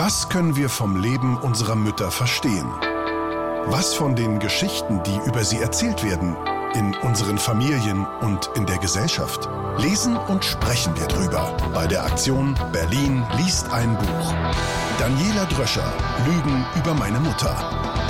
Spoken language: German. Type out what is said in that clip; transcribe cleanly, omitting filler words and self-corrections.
Was können wir vom Leben unserer Mütter verstehen? Was von den Geschichten, die über sie erzählt werden, in unseren Familien und in der Gesellschaft? Lesen und sprechen wir drüber bei der Aktion Berlin liest ein Buch. Daniela Dröscher, Lügen über meine Mutter.